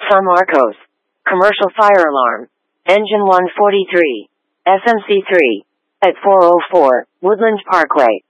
San Marcos. Commercial fire alarm. Engine 143. SMC 3. At 404, Woodland Parkway.